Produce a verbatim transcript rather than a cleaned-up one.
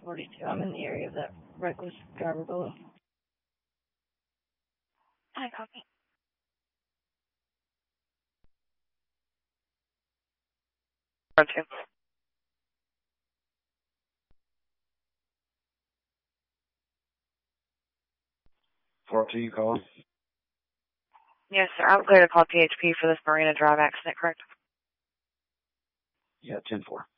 forty-two. I'm in the area of that reckless driver below. I copy. Roger. four two, you calling? Yes, sir. I'm clear to call P H P for this Marina Drive accident, correct? Yeah, ten four.